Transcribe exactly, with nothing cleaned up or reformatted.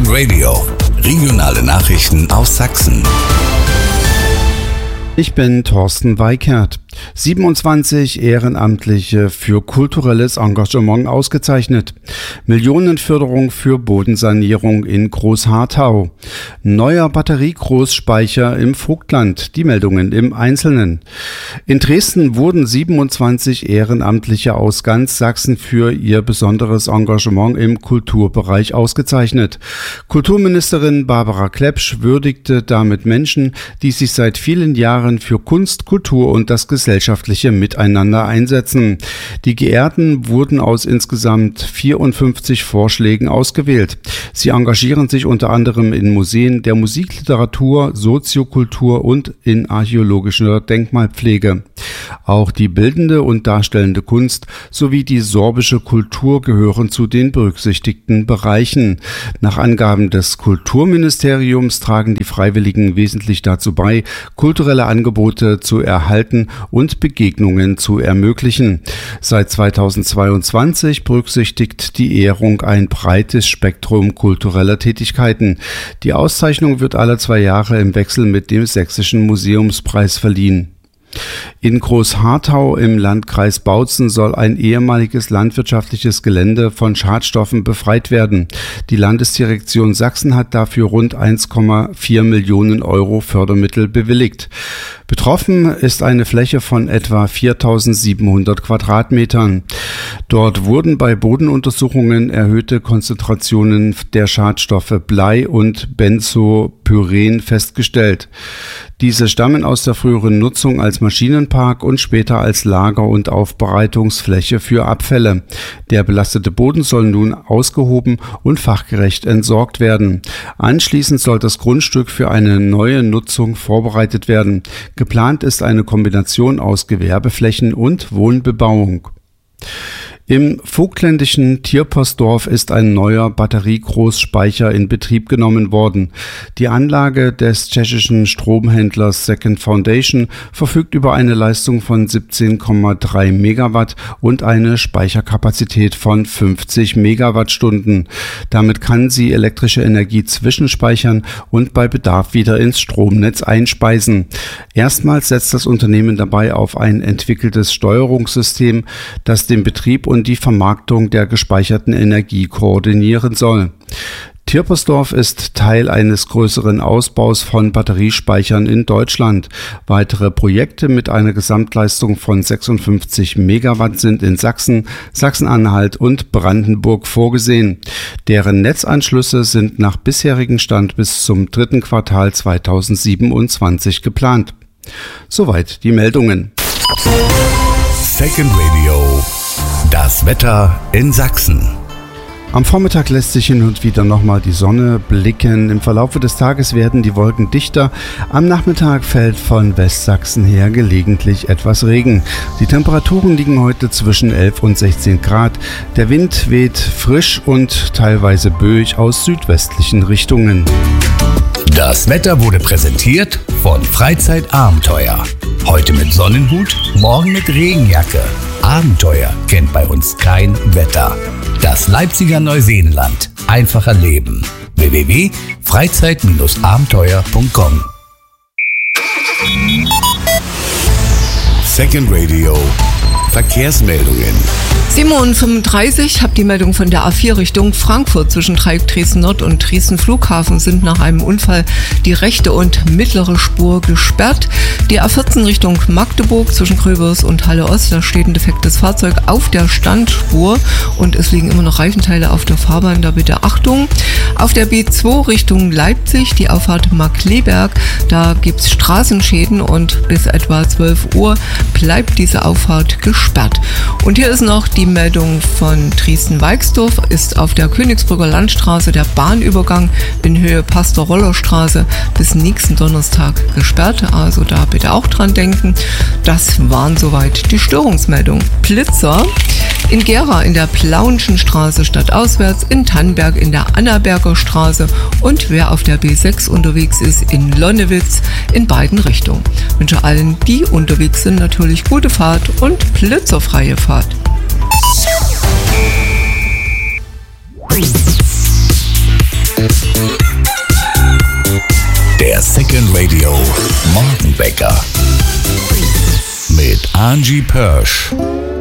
Second Radio. Regionale Nachrichten aus Sachsen. Ich bin Thorsten Weikert. siebenundzwanzig Ehrenamtliche für kulturelles Engagement ausgezeichnet. Millionenförderung für Bodensanierung in Großharthau. Neuer Batteriegroßspeicher im Vogtland. Die Meldungen im Einzelnen. In Dresden wurden siebenundzwanzig Ehrenamtliche aus ganz Sachsen für ihr besonderes Engagement im Kulturbereich ausgezeichnet. Kulturministerin Barbara Klepsch würdigte damit Menschen, die sich seit vielen Jahren für Kunst, Kultur und das gesellschaftliche Miteinander einsetzen. Die Geehrten wurden aus insgesamt vierundfünfzig Vorschlägen ausgewählt. Sie engagieren sich unter anderem in Museen der Musik, Literatur, Soziokultur und in archäologischer Denkmalpflege. Auch die bildende und darstellende Kunst sowie die sorbische Kultur gehören zu den berücksichtigten Bereichen. Nach Angaben des Kulturministeriums tragen die Freiwilligen wesentlich dazu bei, kulturelle Angebote zu erhalten und Begegnungen zu ermöglichen. Seit zweitausendzweiundzwanzig berücksichtigt die Ehrung ein breites Spektrum kultureller Tätigkeiten. Die Auszeichnung wird alle zwei Jahre im Wechsel mit dem Sächsischen Museumspreis verliehen. In Großharthau im Landkreis Bautzen soll ein ehemaliges landwirtschaftliches Gelände von Schadstoffen befreit werden. Die Landesdirektion Sachsen hat dafür rund eins Komma vier Millionen Euro Fördermittel bewilligt. Betroffen ist eine Fläche von etwa viertausendsiebenhundert Quadratmetern. Dort wurden bei Bodenuntersuchungen erhöhte Konzentrationen der Schadstoffe Blei und Benzopyren festgestellt. Diese stammen aus der früheren Nutzung als Maschinenpark und später als Lager- und Aufbereitungsfläche für Abfälle. Der belastete Boden soll nun ausgehoben und fachgerecht entsorgt werden. Anschließend soll das Grundstück für eine neue Nutzung vorbereitet werden. Geplant ist eine Kombination aus Gewerbeflächen und Wohnbebauung. Im vogtländischen Tierpostdorf ist ein neuer Batteriegroßspeicher in Betrieb genommen worden. Die Anlage des tschechischen Stromhändlers Second Foundation verfügt über eine Leistung von siebzehn Komma drei Megawatt und eine Speicherkapazität von fünfzig Megawattstunden. Damit kann sie elektrische Energie zwischenspeichern und bei Bedarf wieder ins Stromnetz einspeisen. Erstmals setzt das Unternehmen dabei auf ein entwickeltes Steuerungssystem, das den Betrieb und die Vermarktung der gespeicherten Energie koordinieren soll. Tierpostdorf ist Teil eines größeren Ausbaus von Batteriespeichern in Deutschland. Weitere Projekte mit einer Gesamtleistung von sechsundfünfzig Megawatt sind in Sachsen, Sachsen-Anhalt und Brandenburg vorgesehen. Deren Netzanschlüsse sind nach bisherigem Stand bis zum dritten Quartal zweitausendsiebenundzwanzig geplant. Soweit die Meldungen. Second Radio. Das Wetter in Sachsen. Am Vormittag lässt sich hin und wieder nochmal die Sonne blicken. Im Verlauf des Tages werden die Wolken dichter. Am Nachmittag fällt von Westsachsen her gelegentlich etwas Regen. Die Temperaturen liegen heute zwischen elf und sechzehn Grad. Der Wind weht frisch und teilweise böig aus südwestlichen Richtungen. Das Wetter wurde präsentiert von Freizeitabenteuer. Heute mit Sonnenhut, morgen mit Regenjacke. Abenteuer kennt bei uns kein Wetter. Das Leipziger Neuseenland. Einfacher Leben. w w w punkt freizeit abenteuer punkt com Second Radio. Verkehrsmeldungen. sieben Uhr fünfunddreißig, habe die Meldung von der A vier Richtung Frankfurt. Zwischen Dreieck Dresden Nord und Dresden Flughafen sind nach einem Unfall die rechte und mittlere Spur gesperrt. Die A vierzehn Richtung Magdeburg zwischen Gröbers und Halle Ost, da steht ein defektes Fahrzeug auf der Standspur und es liegen immer noch Reifenteile auf der Fahrbahn, da bitte Achtung. Auf der B zwei Richtung Leipzig, die Auffahrt Markkleeberg, da gibt es Straßenschäden und bis etwa zwölf Uhr bleibt diese Auffahrt gesperrt. Und hier ist noch die Meldung von Dresden-Weixdorf, ist auf der Königsbrücker Landstraße der Bahnübergang in Höhe Pastor-Roller-Straße bis nächsten Donnerstag gesperrt. Also da bitte auch dran denken. Das waren soweit die Störungsmeldungen. Blitzer in Gera in der Plauenschen Straße stadtauswärts, in Tannberg in der Annaberger Straße und wer auf der B sechs unterwegs ist, in Lonnewitz in beiden Richtungen. Ich wünsche allen, die unterwegs sind, natürlich gute Fahrt und blitzerfreie Fahrt. Der Second Radio Morgenwecker mit Angie Pörsch.